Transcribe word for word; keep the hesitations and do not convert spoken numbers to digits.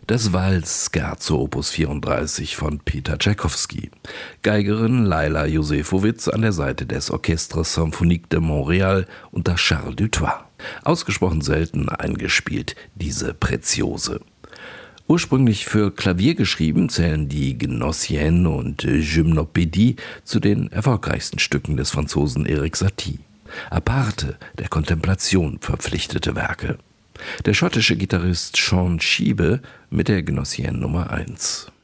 Das Wals Scherzo Opus vierunddreißig von Peter Tschaikowski. Geigerin Laila Josefowitz an der Seite des Orchestre Symphonique de Montréal unter Charles Dutoit. Ausgesprochen selten eingespielt, diese Preziose. Ursprünglich für Klavier geschrieben, zählen die Gnossienne und Gymnopédie zu den erfolgreichsten Stücken des Franzosen Erik Satie. Aparte, der Kontemplation verpflichtete Werke. Der schottische Gitarrist Sean Sheebe mit der Gnossienne Nummer eins.